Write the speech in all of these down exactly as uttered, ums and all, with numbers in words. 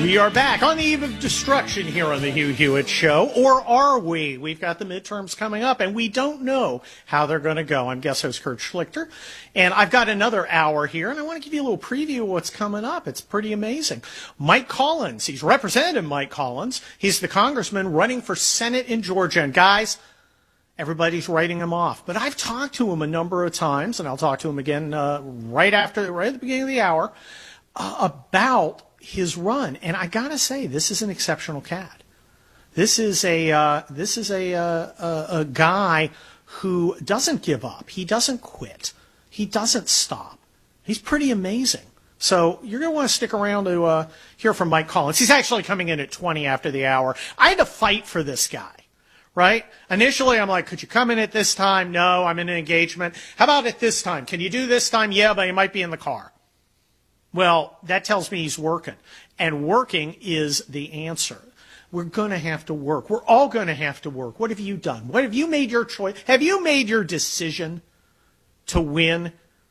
We are back on the eve of destruction here on the Hugh Hewitt Show. Or are we? We've got the midterms coming up, and we don't know how they're going to go. I'm guest host Kurt Schlichter, and I've got another hour here, and I want to give you a little preview of what's coming up. It's pretty amazing. Mike Collins, he's Representative Mike Collins. He's the congressman running for Senate in Georgia. And guys, everybody's writing him off. But I've talked to him a number of times, and I'll talk to him again uh, right after, right at the beginning of the hour, uh, about his run. And I gotta say, this is an exceptional cat. This is a uh, this is a, uh, a a guy who doesn't give up. He doesn't quit. He doesn't stop. He's pretty amazing. So you're going to want to stick around to uh, hear from Mike Collins. He's actually coming in at twenty after the hour. I had to fight for this guy, right? Initially, I'm like, could you come in at this time? No, I'm in an engagement. How about at this time? Can you do this time? Yeah, but you might be in the car. Well, that tells me he's working. And working is the answer. We're going to have to work. We're all going to have to work. What have you done? What have you made your choice? Have you made your decision to win?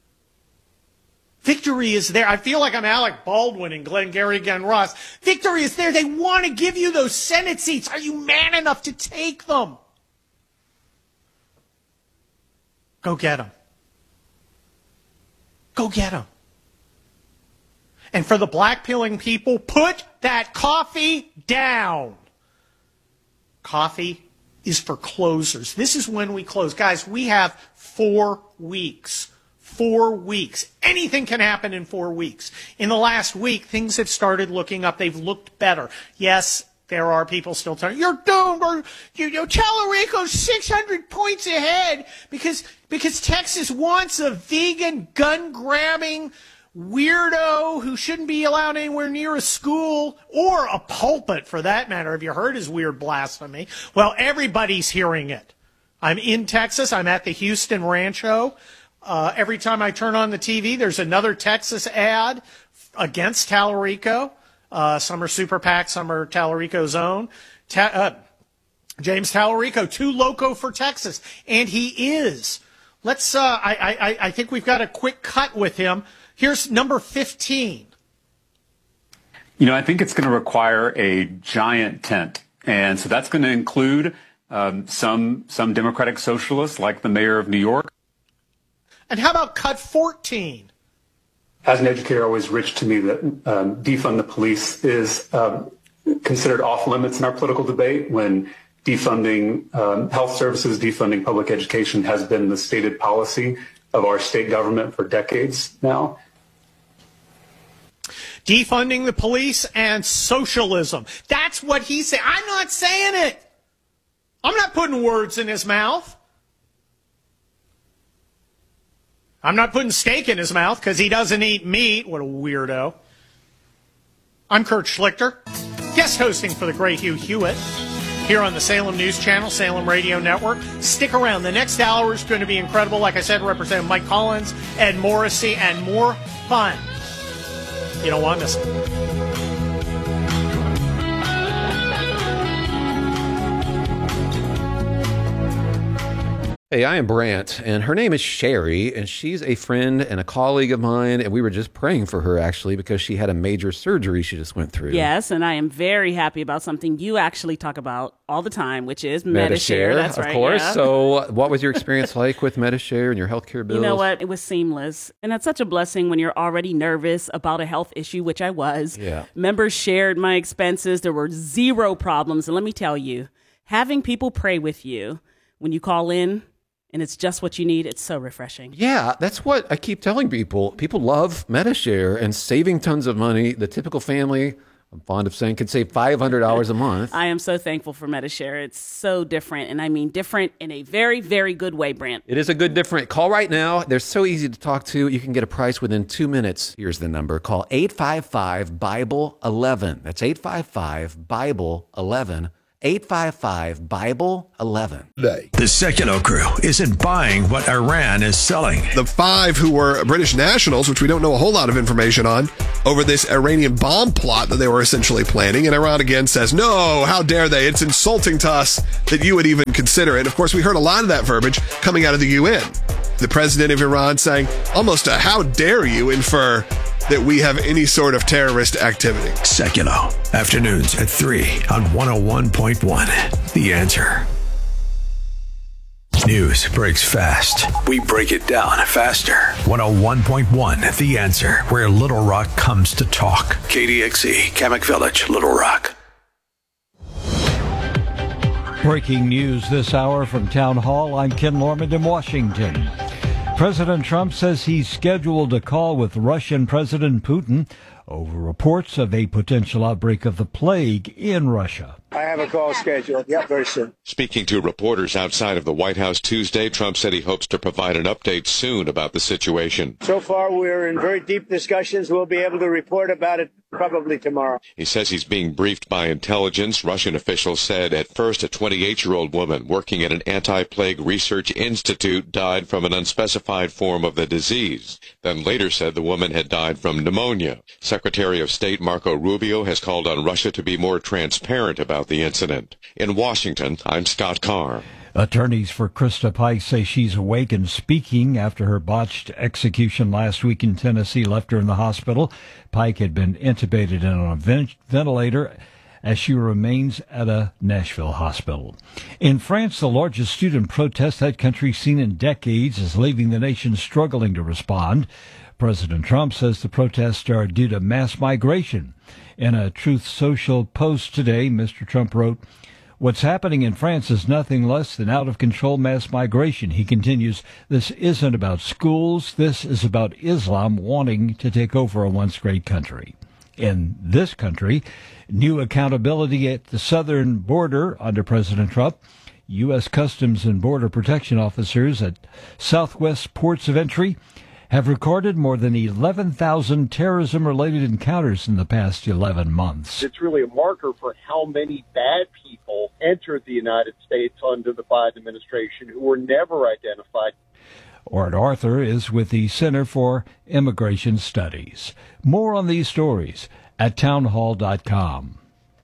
Victory is there. I feel like I'm Alec Baldwin and Glengarry Glen Ross. Victory is there. They want to give you those Senate seats. Are you man enough to take them? Go get them. Go get them. And for the black-pilling people, put that coffee down. Coffee is for closers. This is when we close. Guys, we have four weeks. Four weeks. Anything can happen in four weeks. In the last week, things have started looking up. They've looked better. Yes, there are people still telling you, you're doomed, or you know, Tallarico's six hundred points ahead because, because Texas wants a vegan, gun-grabbing weirdo who shouldn't be allowed anywhere near a school or a pulpit, for that matter. Have you heard his weird blasphemy? Well, everybody's hearing it. I'm in Texas. I'm at the Houston Rancho. Uh, every time I turn on the T V, there's another Texas ad against Tallarico. Uh, some are Super PAC, some are Tallarico's own. Ta- uh, James Tallarico, too loco for Texas. And he is. Let's, uh, I, I, I think we've got a quick cut with him. Here's number fifteen. You know, I think it's going to require a giant tent. And so that's going to include um, some some Democratic socialists like the mayor of New York. And how about cut fourteen? As an educator, always rich to me that um, defund the police is um, considered off limits in our political debate when defunding um, health services, defunding public education has been the stated policy of our state government for decades now. Defunding the police and socialism. That's what he said. I'm not saying it. I'm not putting words in his mouth. I'm not putting steak in his mouth because he doesn't eat meat. What a weirdo. I'm Kurt Schlichter, guest hosting for the great Hugh Hewitt here on the Salem News Channel, Salem Radio Network. Stick around. The next hour is going to be incredible. Like I said, Representative Mike Collins, Ed Morrissey, and more fun. You don't want to miss it. Hey, I am Brant, and her name is Sherry, and she's a friend and a colleague of mine, and we were just praying for her, actually, because she had a major surgery she just went through. Yes, and I am very happy about something you actually talk about all the time, which is Medi-Share. Medi-Share, That's of right, course. yeah. So what was your experience like with Medi-Share and your healthcare bills? You know what? It was seamless, and that's such a blessing when you're already nervous about a health issue, which I was. Yeah. Members shared my expenses. There were zero problems, and let me tell you, having people pray with you when you call in, and it's just what you need, it's so refreshing. Yeah, that's what I keep telling people. People love Medi-Share and saving tons of money. The typical family, I'm fond of saying, could save five hundred dollars a month. I am so thankful for Medi-Share. It's so different, and I mean different in a very, very good way, Brant. It is a good different. Call right now. They're so easy to talk to. You can get a price within two minutes. Here's the number. Call eight five five, Bible eleven. That's eight five five, Bible eleven. eight five five, Bible eleven. The secular crew isn't buying what Iran is selling. The five who were British nationals, which we don't know a whole lot of information on, over this Iranian bomb plot that they were essentially planning. And Iran again says, no, how dare they? It's insulting to us that you would even consider it. Of course, we heard a lot of that verbiage coming out of the U N. The president of Iran saying almost a how dare you infer that we have any sort of terrorist activity. Seculo, afternoons at three on one oh one point one. The Answer. News breaks fast. We break it down faster. one oh one point one, The Answer, where Little Rock comes to talk. K D X E, Kamak Village, Little Rock. Breaking news this hour from Town Hall. I'm Ken Lorman in Washington. President Trump says he's scheduled a call with Russian President Putin over reports of a potential outbreak of the plague in Russia. I have a call scheduled. Yep, very soon. Speaking to reporters outside of the White House Tuesday, Trump said he hopes to provide an update soon about the situation. So far, we're in very deep discussions. We'll be able to report about it probably tomorrow. He says he's being briefed by intelligence. Russian officials said at first a twenty-eight-year-old woman working at an anti-plague research institute died from an unspecified form of the disease. Then later said the woman had died from pneumonia. Secretary of State Marco Rubio has called on Russia to be more transparent about the incident. In Washington, I'm Scott Carr. Attorneys for Krista Pike say she's awake and speaking after her botched execution last week in Tennessee left her in the hospital. Pike had been intubated and on a vent- ventilator as she remains at a Nashville hospital. In France, the largest student protest that country's seen in decades is leaving the nation struggling to respond. President Trump says the protests are due to mass migration. In a Truth Social post today, Mister Trump wrote, "What's happening in France is nothing less than out-of-control mass migration." He continues, "This isn't about schools. This is about Islam wanting to take over a once great country." In this country, new accountability at the southern border under President Trump. U S Customs and Border Protection officers at Southwest ports of entry have recorded more than eleven thousand terrorism-related encounters in the past eleven months. It's really a marker for how many bad people entered the United States under the Biden administration who were never identified. Art Arthur is with the Center for Immigration Studies. More on these stories at townhall dot com.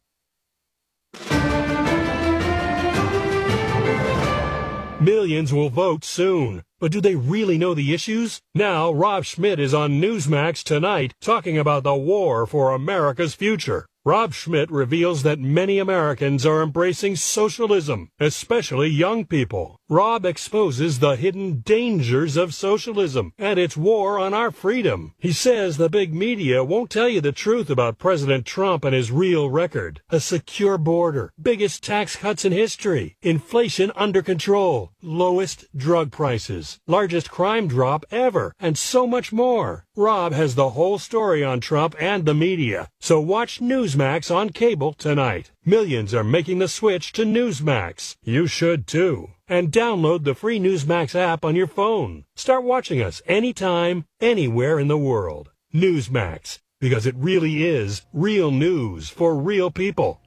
Millions will vote soon. But do they really know the issues? Now, Rob Schmidt is on Newsmax tonight talking about the war for America's future. Rob Schmidt reveals that many Americans are embracing socialism, especially young people. Rob exposes the hidden dangers of socialism and its war on our freedom. He says the big media won't tell you the truth about President Trump and his real record. A secure border, biggest tax cuts in history, inflation under control, lowest drug prices, largest crime drop ever, and so much more. Rob has the whole story on Trump and the media. So watch Newsmax on cable tonight. Millions are making the switch to Newsmax. You should too. And download the free Newsmax app on your phone. Start watching us anytime, anywhere in the world. Newsmax, because it really is real news for real people.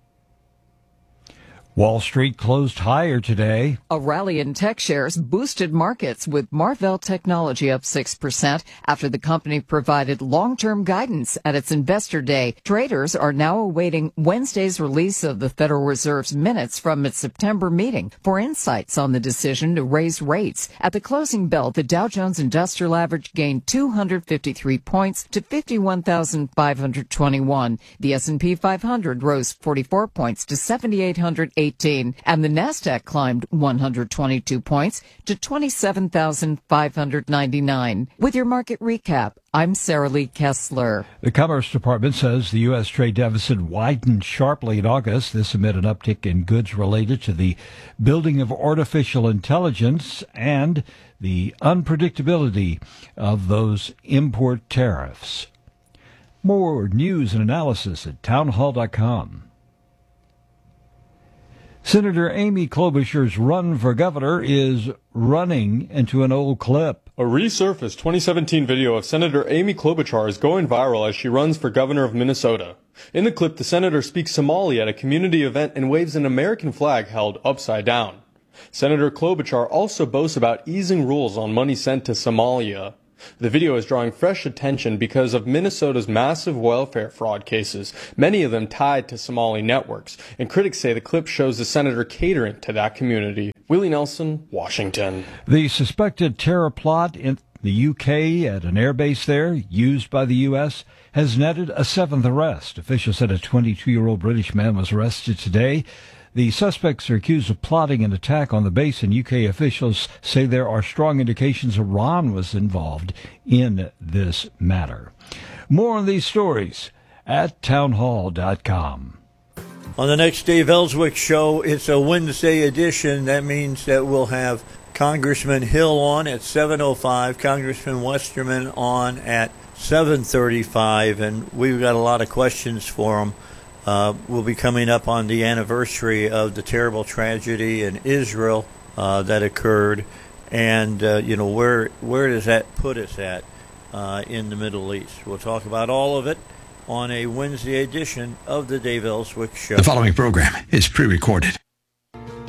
Wall Street closed higher today. A rally in tech shares boosted markets, with Marvell Technology up six percent after the company provided long-term guidance at its investor day. Traders are now awaiting Wednesday's release of the Federal Reserve's minutes from its September meeting for insights on the decision to raise rates. At the closing bell, the Dow Jones Industrial Average gained two hundred fifty-three points to fifty-one thousand five hundred twenty-one. The S and P five hundred rose forty-four points to seven thousand eight hundred eighteen, and the Nasdaq climbed one hundred twenty-two points to twenty-seven thousand five hundred ninety-nine. With your market recap, I'm Sarah Lee Kessler. The Commerce Department says the U S trade deficit widened sharply in August. This amid an uptick in goods related to the building of artificial intelligence and the unpredictability of those import tariffs. More news and analysis at townhall dot com. Senator Amy Klobuchar's run for governor is running into an old clip. A resurfaced twenty seventeen video of Senator Amy Klobuchar is going viral as she runs for governor of Minnesota. In the clip, the senator speaks Somali at a community event and waves an American flag held upside down. Senator Klobuchar also boasts about easing rules on money sent to Somalia. The video is drawing fresh attention because of Minnesota's massive welfare fraud cases, many of them tied to Somali networks, and critics say the clip shows the senator catering to that community. Willie Nelson, Washington. The suspected terror plot in The U K, at an airbase there used by the U S, has netted a seventh arrest. Officials said a twenty-two-year-old British man was arrested today. The suspects are accused of plotting an attack on the base, and U K officials say there are strong indications Iran was involved in this matter. More on these stories at townhall dot com. On the next Dave Ellswick show, it's a Wednesday edition. That means that we'll have Congressman Hill on at seven oh five, Congressman Westerman on at seven thirty-five, and we've got a lot of questions for them. Uh, we'll be coming up on the anniversary of the terrible tragedy in Israel uh, that occurred, and uh, you know where where does that put us at uh, in the Middle East? We'll talk about all of it on a Wednesday edition of the Dave Ellswick Show. The following program is pre-recorded.